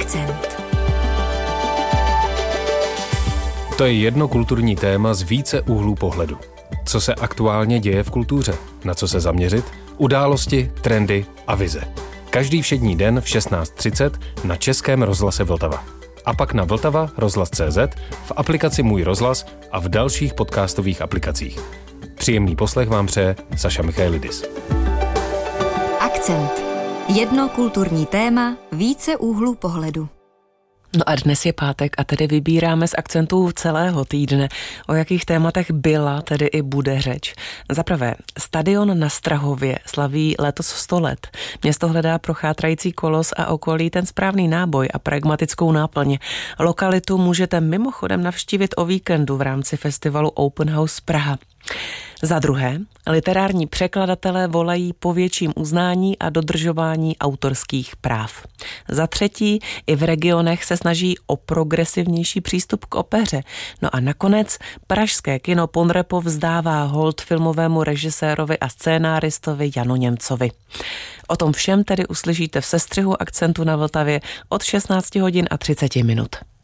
Akcent. To je jedno kulturní téma z více úhlů pohledu. Co se aktuálně děje v kultuře? Na co se zaměřit? Události, trendy a vize. Každý všední den v 16:30 na Českém rozhlase Vltava. A pak na Vltava rozhlas.cz, v aplikaci Můj rozhlas a v dalších podcastových aplikacích. Příjemný poslech vám přeje Saša Michailidis. Akcent. Jedno kulturní téma, více úhlů pohledu. No a dnes je pátek a tedy vybíráme z akcentů celého týdne, o jakých tématech byla, tedy i bude řeč. Za prvé, stadion na Strahově slaví letos 100 let. Město hledá pro chátrající kolos a okolí ten správný náboj a pragmatickou náplň. Lokalitu můžete mimochodem navštívit o víkendu v rámci festivalu Open House Praha. Za druhé, literární překladatelé volají po větším uznání a dodržování autorských práv. Za třetí, i v regionech se snaží o progresivnější přístup k opeře. No a nakonec pražské kino Ponrepo vzdává hold filmovému režisérovi a scénáristovi Janu Němcovi. O tom všem tedy uslyšíte v sestřihu Akcentu na Vltavě od 16 hodin a 30 minut.